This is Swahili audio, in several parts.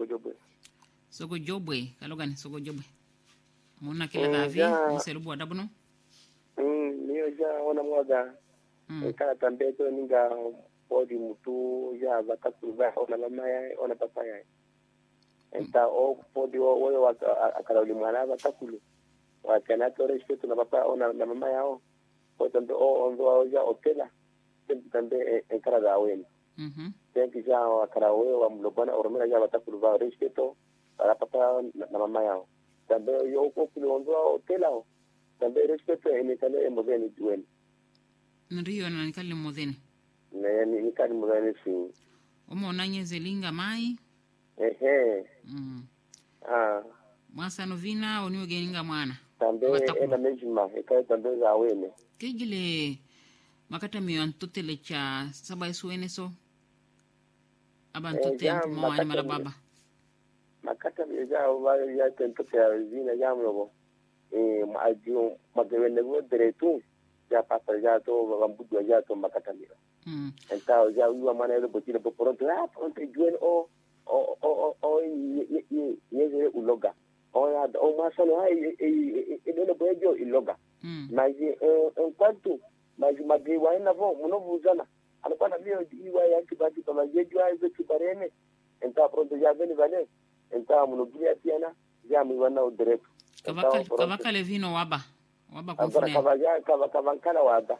Soko jobwe kalogani soko jobwe. Muna kila davi mselubu adabuno. Niyo ja ona mwaga. Kana tambeto ninga podi mutu ya batakuba ona mama ya ona papa ya. Enta o podi o akala ulimwana batakulu. Wakana to respeto na papa ona na mama yao. Potando ondo ya opela. Tambe enkara da wen. Thank you ja akala wa mlobana oromela ya batakulu ba respeto para papa na mama yao. Tambe yo ko kulondo opela. Tambe respeto enikale mbogeni duwen. Ndio na nikali modhene. Ni kali modhene si. Omona nyezelinga mai. Mwasa novina oniwe geninga mwana. Tambe ena mejima ekai tambe za wene. Kegile makata miyo antutele cha saba isuene so. Abantute mawani mala baba. Makata miyo za wale ya tentote ya zina jamlo. Maajiyo magewene go deretu. Ya pasa ya to bambudu ya to makata miyo. Entao ya uwa mana ele botile pronto juen yeze uloga o masano hai ele bojo iloga maji enquanto maji magi wa na vo muno vuzana alikuwa mio iwa ya kibati kama jejwa hizo kibarene entao pronto ya veni vale entao muno bia tiana ya mi wana udiretu kavaka levino waba kufune kavankala waba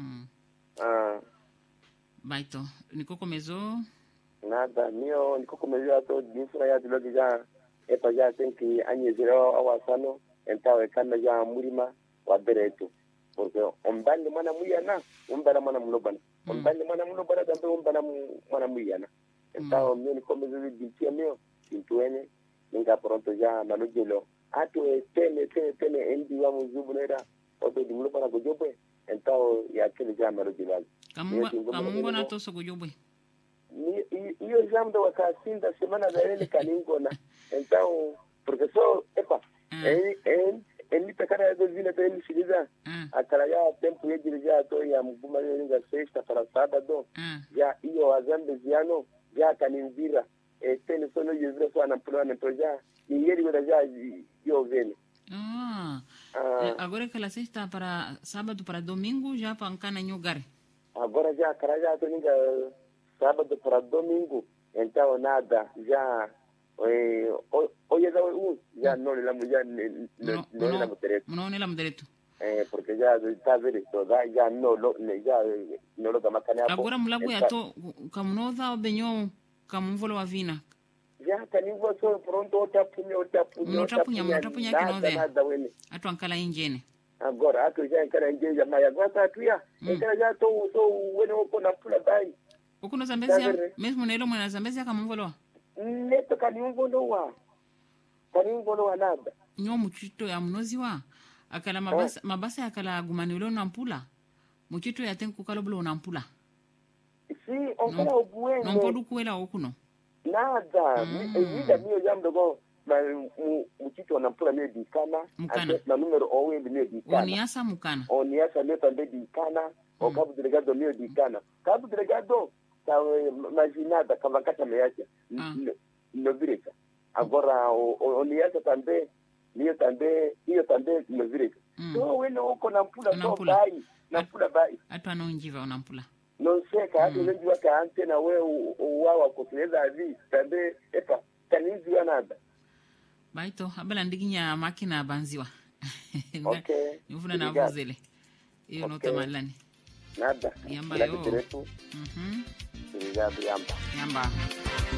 Baito, nikoko mezo? Nada, mio nikoko mezo ato dinsura ya dilogi ja epa ja senki anyezero awasano entawe kanda ja murima wa beretu. Porque ombani mana muyana, ombana mana mulobana. Ombani mana mulobana dambe ombana mana muyana. Entawe mio nikoko mezo dintia mio, dintuene, ninga pronto ja manujelo. Ato tene endi wa muzubu nera, oto di mulobana gojobe, entawe ya kele ja manujelo. Kamungo na to soko jobwe. Iyo jambo wakasinda semana za ele kaningona. Então, professor, ele pekara ya dozina to ele shiliza. Akala ya tempo ya dirija to ya mguma nga sexta para sábado. Ya iyo azambe ziano ya kaninzira. Tene sono yezira so anampula na proja. Ni yeri wala ja yo vene. Agora que la sexta para sábado para domingo já pancana nyugare. Agora já caraja to ninga sábado para domingo então nada já oye da já não la mulher não la mutereto não la mutereto porque já está vendo toda já não já não lo kama kana agora mulago ya to kamunoza obenyo kamuvolo wa vina já kanivo so pronto otapunya kinove atu ankala injene agora ato já enkara ngeja maya gota tuya enkara já to wene uko na pula bai uko na zambezia mesmo nelo mwana zambezia kama mvolo neto kaniungolo wa nada nyo muchito ya mnozi wa akala mabasa akala gumanilo na mpula muchito ya tenku kaloblo na mpula si onkala obuene nompodu kuela okuno nada mida mio jambo go muchito na mpula ne dikana na numero owe ne dikana oniasa leta ne dikana o cabo delegado mio dikana cabo delegado imaginada kavakata meacha no vireka agora oniasa tambe niyo tambe no vireka so wene uko na mpula so bai atu anonjiva unampula non seka hatu nenjiwa ka ante na we uwawa kutueza azi tambe epa kanizi nada Baito, abela ndiginya makina banziwa. Okay. Nifuna na vuzele. Iyo nota malani. Nada. Yamba yo. Yamba. Yamba.